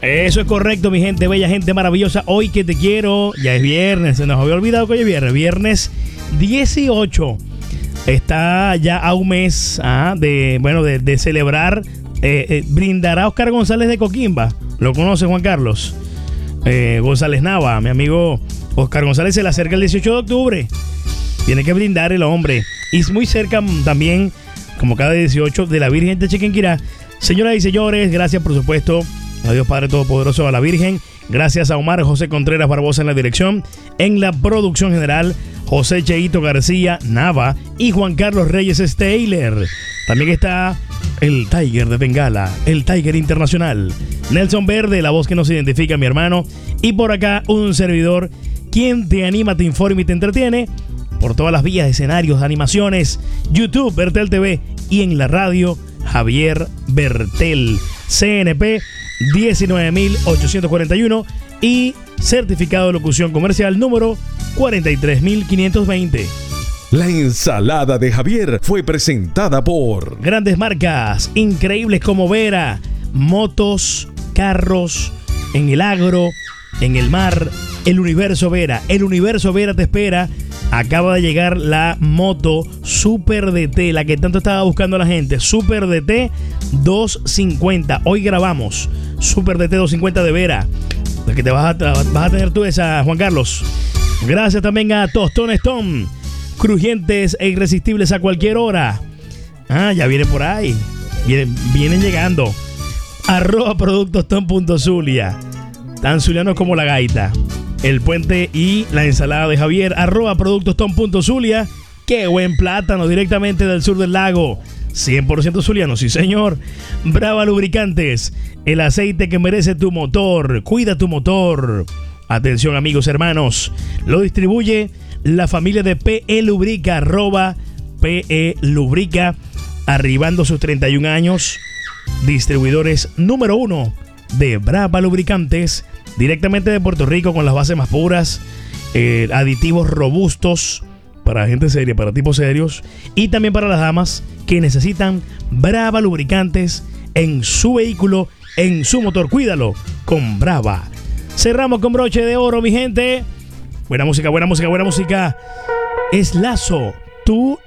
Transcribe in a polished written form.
Eso es correcto, mi gente, bella gente maravillosa. Hoy que te quiero, ya es viernes, se nos había olvidado que hoy es viernes 18. Está ya a un mes de celebrar. Brindará Oscar González de Coquimba. ¿Lo conoce, Juan Carlos? González Nava, mi amigo Oscar González, se le acerca el 18 de octubre. Tiene que brindar el hombre. Y es muy cerca también, como cada 18, de la Virgen de Chiquinquirá. Señoras y señores, gracias por supuesto a Dios Padre Todopoderoso, a la Virgen. Gracias a Omar José Contreras Barbosa en la dirección. En la producción general, José Cheito García Nava y Juan Carlos Reyes Steyler. También está el Tiger de Bengala, el Tiger Internacional. Nelson Verde, la voz que nos identifica, mi hermano. Y por acá, un servidor, quien te anima, te informa y te entretiene por todas las vías, escenarios, animaciones, YouTube, Bertel TV y en la radio, Javier Bertel. CNP 19.841 y certificado de locución comercial número 43.520. La ensalada de Javier fue presentada por grandes marcas, increíbles como Vera, motos, carros, en el agro, en el mar, el Universo Vera. El Universo Vera te espera. Acaba de llegar la moto Super DT, la que tanto estaba buscando la gente. Super DT 250. Hoy grabamos Super DT 250 de Vera. La que te vas a tener tú esa, Juan Carlos. Gracias también a Tostón Stone. Crujientes e irresistibles a cualquier hora. Ya viene por ahí. Vienen llegando. @productoston.zulia. Tan zulianos como la gaita. El puente y la ensalada de Javier. @productoston.zulia. Qué buen plátano directamente del sur del lago. 100% zuliano, sí señor. Brava Lubricantes. El aceite que merece tu motor. Cuida tu motor. Atención amigos, hermanos. Lo distribuye la familia de PE Lubrica. @PE Lubrica. Arribando sus 31 años. Distribuidores número 1 de Brava Lubricantes. Directamente de Puerto Rico con las bases más puras. Aditivos robustos. Para gente seria, para tipos serios. Y también para las damas que necesitan Brava Lubricantes en su vehículo, en su motor. Cuídalo con Brava. Cerramos con broche de oro, mi gente. Buena música, buena música, buena música. Es Lazo, tú